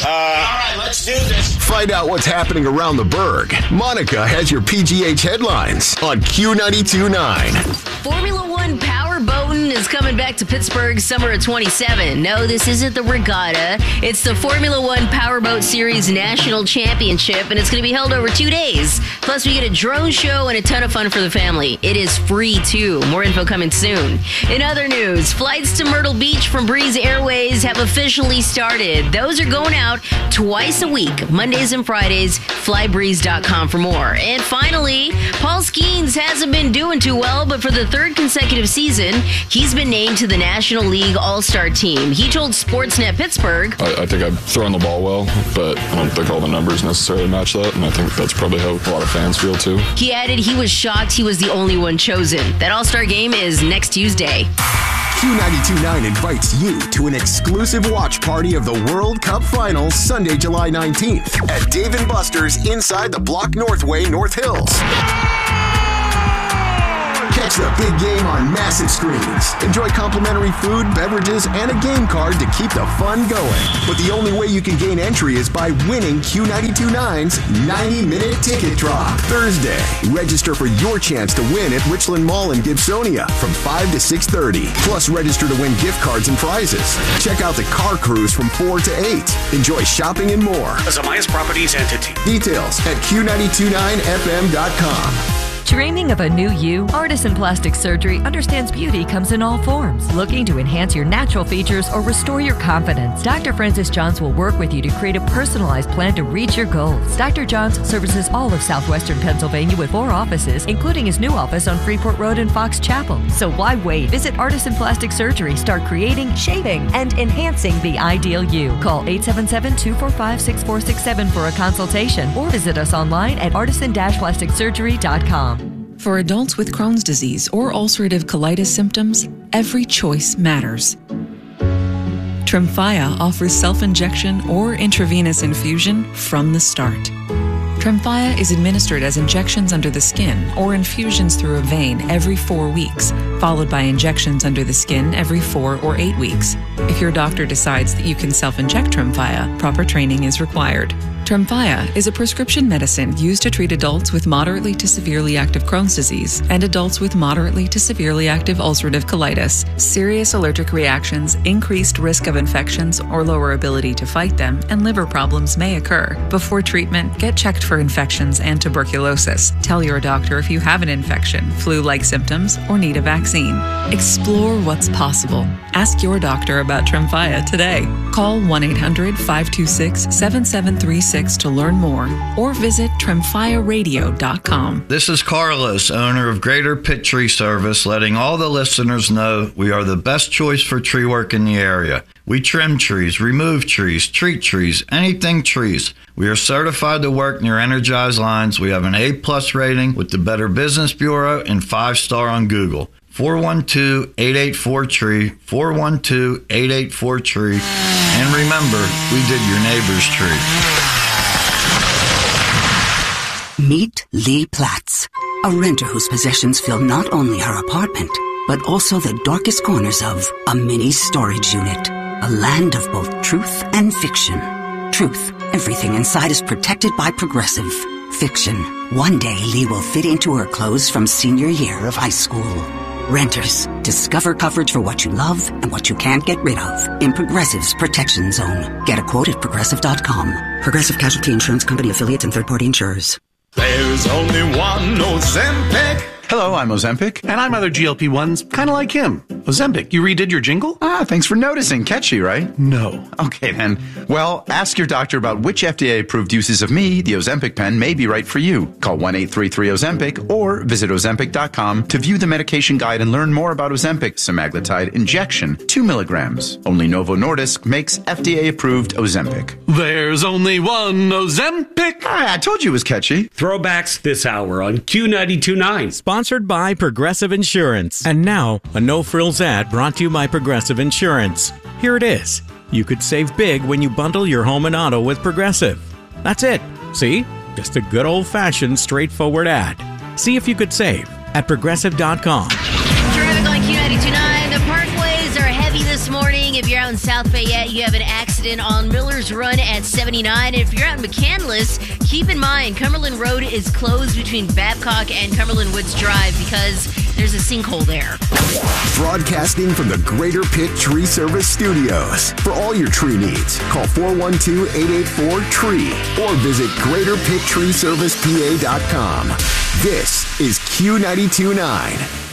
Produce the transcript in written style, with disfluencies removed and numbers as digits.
All right, let's do this. Find out what's happening around the burg. Monica has your PGH headlines on Q92.9. Formula One power boating is coming back to Pittsburgh summer of 27. No, this isn't the regatta. It's the Formula One Powerboat Series National Championship, and it's going to be held over 2 days. Plus, we get a drone show and a ton of fun for the family. It is free, too. More info coming soon. In other news, flights to Myrtle Beach from Breeze Airways have officially started. Those are going out twice a week, Mondays and Fridays. Flybreeze.com for more. And finally, Paul Skeens hasn't been doing too well, but for the third consecutive season, he's been named to the National League All-Star team. He told Sportsnet Pittsburgh, I think I've thrown the ball well, but I don't think all the numbers necessarily match that, and I think that's probably how a lot of fans feel too. He added he was shocked he was the only one chosen. That All-Star game is next Tuesday. Q92.9 invites you to an exclusive watch party of the World Cup Finals Sunday, July 19th at Dave & Buster's inside the Block Northway, North Hills. Catch the big game on massive screens. Enjoy complimentary food, beverages, and a game card to keep the fun going. But the only way you can gain entry is by winning Q92.9's 90-minute ticket drop. Thursday, register for your chance to win at Richland Mall in Gibsonia from 5 to 6:30. Plus, register to win gift cards and prizes. Check out the car cruise from 4 to 8. Enjoy shopping and more. A Zamias Properties entity. Details at Q929FM.com. Dreaming of a new you? Artisan Plastic Surgery understands beauty comes in all forms. Looking to enhance your natural features or restore your confidence? Dr. Francis Johns will work with you to create a personalized plan to reach your goals. Dr. Johns services all of southwestern Pennsylvania with 4 offices, including his new office on Freeport Road in Fox Chapel. So why wait? Visit Artisan Plastic Surgery. Start creating, shaping, and enhancing the ideal you. Call 877-245-6467 for a consultation or visit us online at artisan-plasticsurgery.com. For adults with Crohn's disease or ulcerative colitis symptoms, every choice matters. Tremfya offers self-injection or intravenous infusion from the start. Tremfya is administered as injections under the skin or infusions through a vein every 4 weeks, followed by injections under the skin every 4 or 8 weeks. If your doctor decides that you can self-inject Tremfya, proper training is required. Tremfya is a prescription medicine used to treat adults with moderately to severely active Crohn's disease and adults with moderately to severely active ulcerative colitis. Serious allergic reactions, increased risk of infections or lower ability to fight them, and liver problems may occur. Before treatment, get checked for infections and tuberculosis. Tell your doctor if you have an infection, flu-like symptoms, or need a vaccine. Explore what's possible. Ask your doctor about Tremfya today. Call 1-800-526-7736 to learn more or visit tremfyaradio.com. This is Carlos, owner of Greater Pitt Tree Service, letting all the listeners know we are the best choice for tree work in the area. We trim trees, remove trees, treat trees, anything trees. We are certified to work near energized lines. We have an A+ rating with the Better Business Bureau and 5-star on Google. 412-884-TREE, 412-884-TREE. And remember, we did your neighbor's tree. Meet Lee Platts, a renter whose possessions fill not only her apartment, but also the darkest corners of a mini storage unit. A land of both truth and fiction. Truth, everything inside is protected by Progressive. Fiction, one day Lee will fit into her clothes from senior year of high school. Renters, discover coverage for what you love and what you can't get rid of in Progressive's Protection Zone. Get a quote at Progressive.com. Progressive Casualty Insurance Company affiliates and third-party insurers. There's only one Ozempic. Hello, I'm Ozempic. And I'm other GLP-1s, kind of like him. Ozempic, you redid your jingle? Thanks for noticing. Catchy, right? No. Okay, then. Well, ask your doctor about which FDA-approved uses of me, the Ozempic pen, may be right for you. Call 1-833-OZEMPIC or visit Ozempic.com to view the medication guide and learn more about Ozempic semaglutide injection, 2 milligrams. Only Novo Nordisk makes FDA-approved Ozempic. There's only one Ozempic. I told you it was catchy. Throwbacks this hour on Q92.9. Sponsored by Progressive Insurance. And now, a no-frills ad brought to you by Progressive Insurance. Here it is. You could save big when you bundle your home and auto with Progressive. That's it. See? Just a good old-fashioned, straightforward ad. See if you could save at Progressive.com. Traffic on Q92.9. The parkways are heavy this morning if you're out in South Fayette, you have an accident on Miller's Run at 79. If you're out in McCandless, keep in mind Cumberland Road is closed between Babcock and Cumberland Woods Drive because there's a sinkhole there. Broadcasting from the Greater Pitt Tree Service Studios. For all your tree needs, call 412-884-TREE or visit GreaterPittTreeServicePA.com. This is Q92.9.